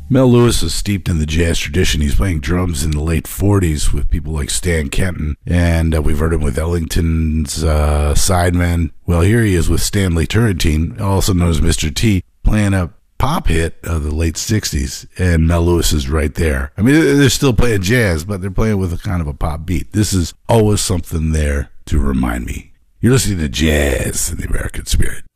Mel Lewis is steeped in the jazz tradition. He's playing drums in the late 40s with people like Stan Kenton, and we've heard him with Ellington's Sidemen. Well, here he is with Stanley Turrentine, also known as Mr. T, playing a pop hit of the late 60s, and Mel Lewis is right there. I mean, they're still playing jazz, but they're playing with a kind of a pop beat. This is Always Something There to Remind Me. You're listening to Jazz in the American Spirit.